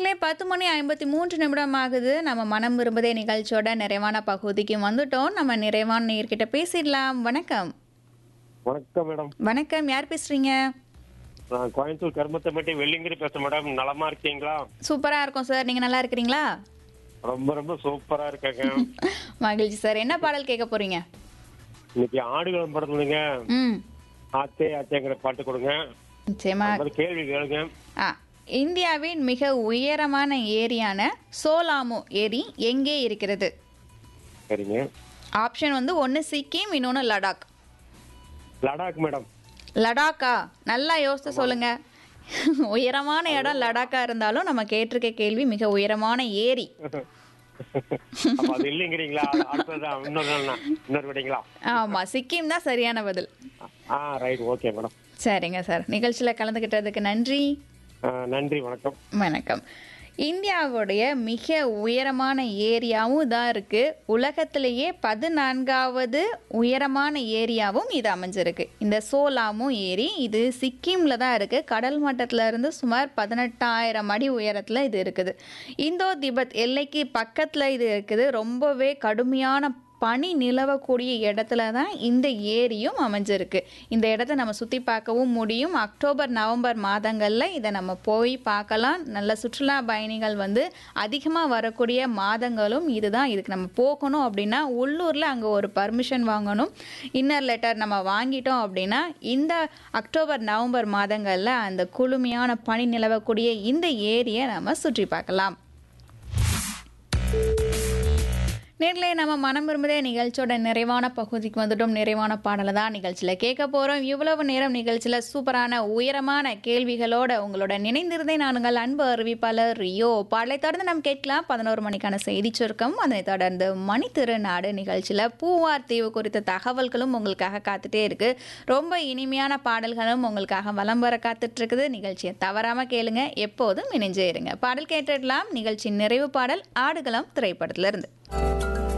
நேர்களே 10:53 ஆகுது. நம்ம மனம் விரும்புதே நிகழ்ச்சியோட நிறைவான பகுதிக்கு வந்துட்டோம். நம்ம நிறைவான நேயர்கிட்ட பேசிடலாம். வணக்கம். வணக்கம் மேடம். வணக்கம். யார் பேசுறீங்க? நான் கோயம்புத்தூர் கருமத்தம்பட்டி வெள்ளிங்கிரி பேசுறேன் மேடம். நலமா இருக்கீங்களா? சூப்பரா இருக்கும் சார். நீங்க நல்லா இருக்கிறீங்களா? ரொம்ப ரொம்ப சூப்பரா இருக்கேங்க. மகிழ்ச்சி சார். என்ன பாடல் கேட்க போறீங்க? இன்னைக்கு ஆடுகளம் படத்துலங்க ம் ஆத்தே ஆத்தேங்கிற பாட்டு கொடுங்க. நிச்சயமா. ஒரு கேள்வி கேளுங்க. இந்தியாவின் மிக உயரமான ஏரியான சோலாமு ஏரி எங்கே இருக்கிறது? சரிங்க. ஆப்ஷன் வந்து ஒன்று சிக்கிம், இன்னொன்று லடாக். லடாக் மேடம். லடாக்கா? நல்லா யோசித்து சொல்லுங்க. உயரமான இடம் லடாக்கா இருந்தாலும் நம்ம கேட்டிருக்க கேள்வி மிக உயரமான ஏரி. அப்ப அது இல்லைங்கிறீங்களா? அடுத்ததான் இன்னொரு விடீங்களா? ஆமா, சிக்கிம் தான் சரியான பதில். Right, okay madam. சரிங்க சார். நிகழ்ச்சியில் கலந்துக்கிட்டதுக்கு நன்றி. நன்றி, வணக்கம். வணக்கம். இந்தியாவுடைய மிக உயரமான ஏரியாவும் இதாக இருக்குது. உலகத்திலேயே 14வது உயரமான ஏரியாவும் இது அமைஞ்சிருக்கு. இந்த சோலாமு ஏரி இது சிக்கிமில் தான் இருக்குது. கடல் மட்டத்தில் இருந்து சுமார் 18,000 அடி உயரத்தில் இது இருக்குது. இந்தோ திபெத் எல்லைக்கு பக்கத்தில் இது இருக்குது. ரொம்பவே கடுமையான பனி நிலவக்கூடிய இடத்துல தான் இந்த ஏரியும் அமைஞ்சிருக்கு. இந்த இடத்த நம்ம சுற்றி பார்க்கவும் முடியும். அக்டோபர் நவம்பர் மாதங்களில் இதை நம்ம போய் பார்க்கலாம். நல்ல சுற்றுலா பயணிகள் வந்து அதிகமாக வரக்கூடிய மாதங்களும் இதுதான். இதுக்கு நம்ம போகணும் அப்படின்னா உள்ளூரில் அங்கே ஒரு பர்மிஷன் வாங்கணும். இன்னர் லெட்டர் நம்ம வாங்கிட்டோம் அப்படின்னா இந்த அக்டோபர் நவம்பர் மாதங்களில் அந்த குளுமையான பனி நிலவக்கூடிய இந்த ஏரியை நம்ம சுற்றி பார்க்கலாம். நேரிலே நம்ம மனம் விரும்புதே நிகழ்ச்சியோட நிறைவான பகுதிக்கு வந்துட்டோம். நிறைவான பாடலை தான் நிகழ்ச்சியில் கேட்க போகிறோம். இவ்வளவு நேரம் நிகழ்ச்சியில் சூப்பரான உயரமான கேள்விகளோட உங்களோட நினைந்திருந்தேன் நானுங்கள் அன்பு அறிவிப்பாளர் ரியோ. பாடலை தொடர்ந்து நம்ம கேட்கலாம். 11 மணிக்கான செய்தி சுருக்கம். அதனை தொடர்ந்து மணி திருநாடு நிகழ்ச்சியில் பூவார் தீவு குறித்த தகவல்களும் உங்களுக்காக காத்துட்டே இருக்கு. ரொம்ப இனிமையான பாடல்களும் உங்களுக்காக வலம் வர காத்துட்டு இருக்குது. நிகழ்ச்சியை தவறாமல் கேளுங்க. எப்போதும் இணைஞ்சே இருங்க. பாடல் கேட்டுடலாம். நிகழ்ச்சியின் நிறைவு பாடல் ஆடுகளம் திரைப்படத்திலிருந்து.